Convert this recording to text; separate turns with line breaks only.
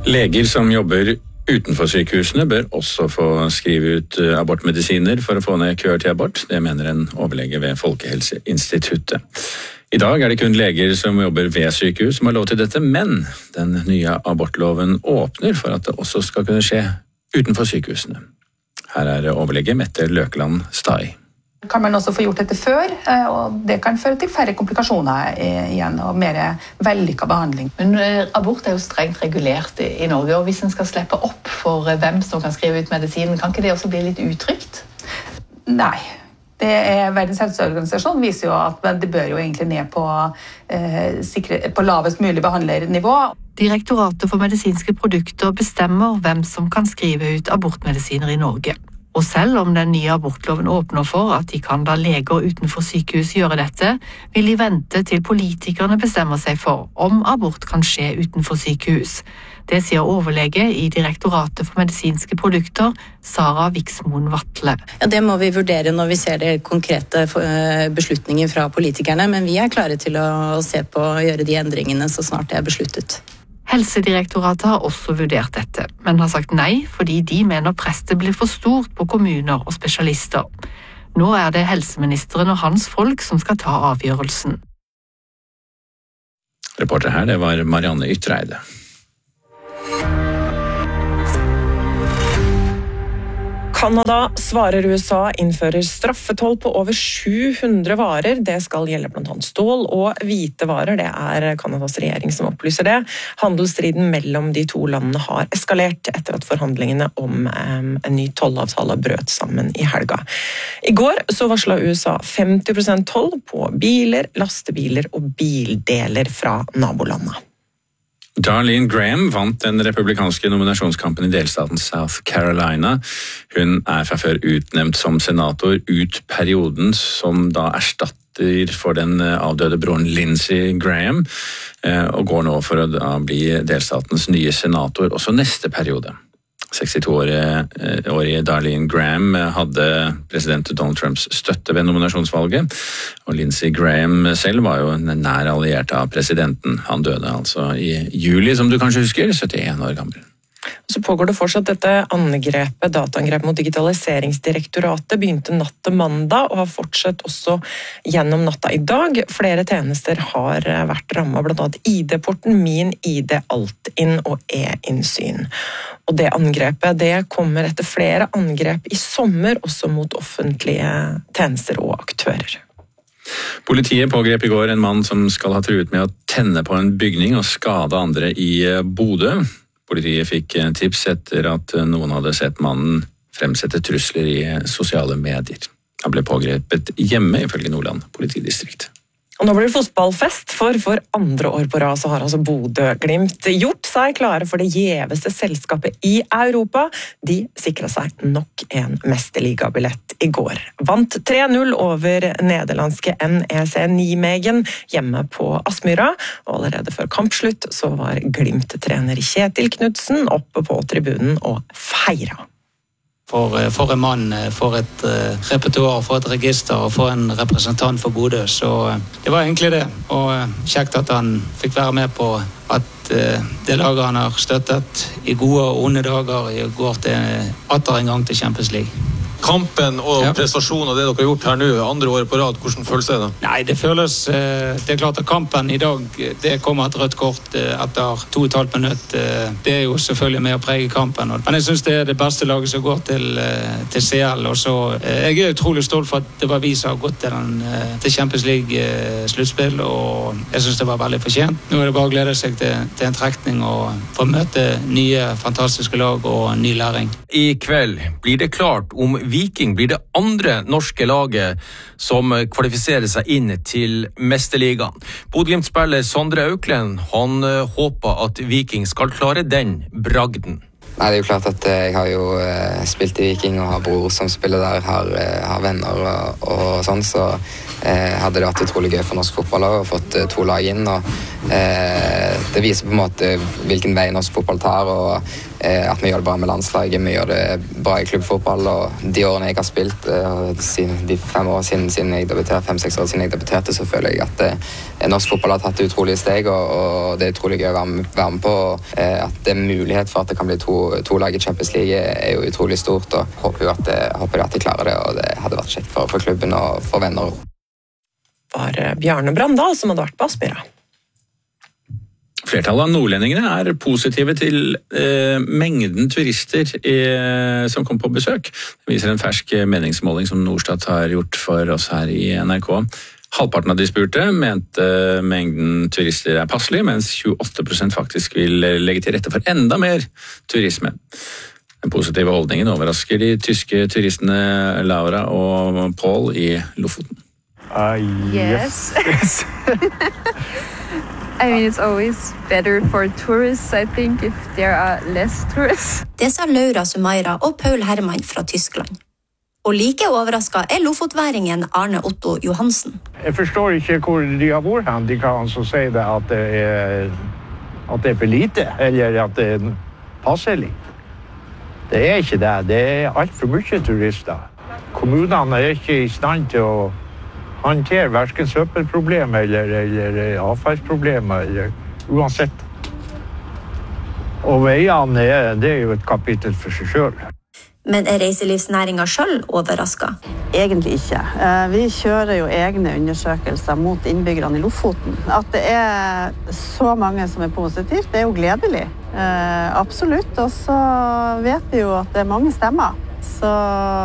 Leger som jobber utenfor sykehusene bør også få skrive ut abortmedisiner for å få ned køer til abort. Det mener en overlege ved Folkehelseinstituttet. I dag er det kun leger som jobber ved sykehus som har lov til dette, men den nye abortloven åpner for at det også skal kunne skje utenfor sykehusene. Her er overlege Mette Løkeland Stai.
Kan man også få gjort dette før, og det kan føre til færre komplikasjoner igjen, og mer vellykket behandling.
Men abort er jo strengt regulert i Norge, og hvis en skal slippe opp for hvem som kan skrive ut medisinen, kan ikke det også bli litt utrygt?
Nei. Verdens helseorganisasjon viser jo at det bør jo egentlig ned på lavest mulig behandlernivå.
Direktoratet for medisinske produkter bestemmer hvem som kan skrive ut abortmedisiner i Norge. Og selv om den nye abortloven åpner for at de kan la leger utenfor sykehus gjøre dette, vil de vente til politikerne bestemmer seg for om abort kan skje utenfor sykehus. Det sier overlege i Direktoratet for medisinske produkter, Sara Viksmoen Vatle.
Ja, det må vi vurdere når vi ser det konkrete beslutninger fra politikerne, men vi er klare til å se på og gjøre de endringene så snart det er besluttet.
Helsedirektoratet har også vurdert dette, men har sagt nei fordi de mener presset blir for stort på kommuner og spesialister. Nå er det helseministeren og hans folk som skal ta avgjørelsen.
Reporter her, det var Marianne Ytreide.
Kanada svarer USA innfører straffetoll på over 700 varer. Det skal gjelde blant annet stål og hvite varer. Det er Kanadas regjering som opplyser det. Handelsstriden mellom de to landene har eskalert etter at forhandlingene om en ny tollavtale brøt sammen i helga. I går så varslet USA 50% toll på biler, lastebiler og bildeler fra nabolandene.
Darlene Graham vant den republikanske nominasjonskampen i delstaten South Carolina. Hun er fra før utnevnt som senator ut perioden som da erstatter for den avdøde broren Lindsey Graham, og går nå for å bli delstatens nye senator også neste periode. 62-årige Darlene Graham hadde president Donald Trumps støtte ved nominasjonsvalget, og Lindsey Graham selv var jo en nær alliert av presidenten. Han døde altså i juli, som du kanskje husker, 71 år gammel.
Så pågår det fortsatt dette dataangrep mot Digitaliseringsdirektoratet, begynte natt til mandag og har fortsatt også gjennom natta i dag. Flere tjenester har vært rammet, blant annet ID-porten, Min ID, Altinn og E-innsyn. Og det angrepet det kommer etter flere angrep i sommer, også mot offentlige tjenester og aktører.
Politiet pågrep i går en mann som skal ha truet med å tenne på en bygning og skade andre i Bodø. Politiet fikk tips etter at noen hadde sett mannen fremsette trusler i sosiale medier. Han ble pågrepet hjemme ifølge Nordland politidistrikt.
Og nå blir det fotballfest, for andre år på rad så har altså Bodø/Glimt gjort seg klare for det gjeveste selskapet i Europa. De sikret seg nok en mesterligabillett i går. Vant 3-0 over nederlandske NEC Nijmegen hjemme på Aspmyra, og allerede før kampslutt så var Glimt-trener Kjetil Knudsen oppe på tribunen og feira.
For en mann, for et repertoar, for et register og for en representant for Bodø. Så det var egentlig det. Og kjekt at han fikk være med på at det laget han har støttet i gode og onde dager går til atter en gang til Champions League.
Kampen og prestasjonen og det dere har gjort her nå, andre året på rad, hvordan føles det da?
Nei, det føles, det er klart at kampen i dag, det kommer et rødt kort etter 2,5 minutter. Det er jo selvfølgelig med å prege kampen, men jeg synes det er det beste laget som går til CL, og så jeg er utrolig stolt for at det var vi som har gått til Champions League-sluttspill, og jeg synes det var veldig fortjent. Nå er det bare å glede seg til en trekning og få møte nye fantastiske lag og ny læring.
I kveld blir det klart om Viking blir det andre norske laget som kvalifiserer seg inn til Mesterligaen. Bodø/Glimt-spiller Sondre Auklend, han håper at Viking skal klare den bragden.
Nei, det er jo klart at jeg har jo spilt i Viking og har bror som spiller der, har venner og sånn, så hadde det vært utrolig gøy for norsk fotball å fått 2 lag inn, og det viser på en måte hvilken vei norsk fotball tar, og at vi gjør det bra med landslaget, vi gjør det bra i klubbfotball, og de årene jeg har spilt, de 5 år siden jeg debuterte, 5-6 år siden jeg debuterte, så føler jeg at norsk fotball har tatt utrolige steg, og det er utrolig gøy å være med på. At det er mulighet for at det kan bli to lag i Champions League er jo utrolig stort, og håper at de klarer det, og det hadde vært kjekt for klubben og for venner.
Var Bjarne Brandal som hadde vært på Aspmyra.
Flertallet av nordlendingene er positive til mengden turister som kom på besøk. Det viser en fersk meningsmåling som Norstat har gjort for oss her i NRK. Halvparten av de spurte mente mengden turister er passelig, mens 28% faktisk vil legge til rette for enda mer turisme. Den positive holdningen overrasker de tyske turistene Laura og Paul i Lofoten.
Yes. I mean, it's always better for tourists, I think, if there are less tourists.
Det sa Laura Sumaira og Paul Hermann fra Tyskland. Og like overrasket lofotveringen Arne Otto Johansen.
Jeg forstår ikke hvor de har vært hen. De kan så si det at det er for lite, eller at det er passelig. Det er ikke det. Det er alt for mye turister. Kommunene er ikke i stand til å håndtere hverken søppelproblemer eller avfallsproblemer, eller uansett. Og veiene det er jo et kapittel for seg selv.
Men er reiselivsnæringen selv overrasket?
Egentlig ikke. Vi kjører jo egne undersøkelser mot innbyggerne i Lofoten. At det er så mange som er positivt, det er jo gledelig. Absolutt. Og så vet vi jo at det er mange stemmer. Så